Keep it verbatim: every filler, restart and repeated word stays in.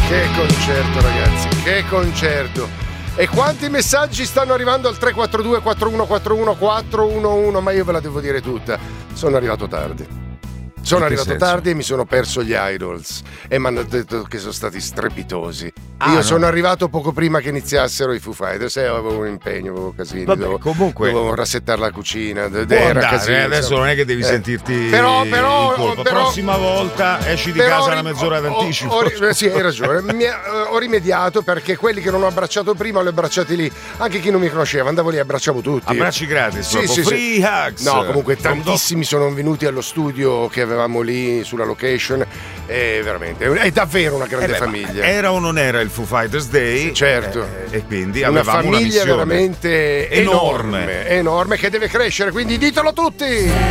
Che concerto, ragazzi, che concerto. E quanti messaggi stanno arrivando al tre quattro due quattro uno quattro uno quattro uno uno, ma io ve la devo dire tutta. Sono arrivato tardi. Sono arrivato senso? tardi e mi sono perso gli Idols e mi hanno detto che sono stati strepitosi. Ah, Io no. sono arrivato poco prima che iniziassero i Foo Fighters e avevo un impegno, avevo casini. Vabbè, dovevo, comunque dovevo rassettare la cucina. d- può Era andare, casino, eh, adesso insomma. non è che devi Eh, sentirti però, però, in colpa. però- Prossima volta esci di Però casa ho una ri- mezz'ora ho- d'anticipo. ho- ho- sì, hai ragione. Mi- eh, ho rimediato perché quelli che non ho abbracciato prima li ho abbracciati lì. Anche chi non mi conosceva, andavo lì e abbracciavo tutti. Abbracci gratis, Sì, proprio sì, sì. free hugs. No, comunque From tantissimi sono venuti allo studio che avevamo lì sulla location. È veramente, è davvero una grande Eh beh, ma famiglia. era o non era il Foo Fighters Day? Certo. Eh, e quindi Una avevamo una famiglia missione veramente enorme. enorme, enorme che deve crescere, quindi ditelo tutti!